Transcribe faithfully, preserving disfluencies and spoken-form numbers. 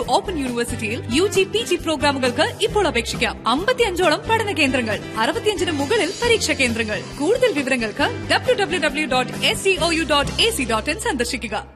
Open യൂണിവേഴ്സിറ്റിയിൽ U G P G പ്രോഗ്രാമുകൾക്ക് ഇപ്പോൾ അപേക്ഷിക്കാം. അമ്പത്തിയഞ്ചോളം പഠന കേന്ദ്രങ്ങൾ, അറുപത്തിയഞ്ചിന് മുകളിൽ പരീക്ഷാ കേന്ദ്രങ്ങൾ. കൂടുതൽ വിവരങ്ങൾക്ക് W W W dot S C O U dot A C dot in സന്ദർശിക്കുക.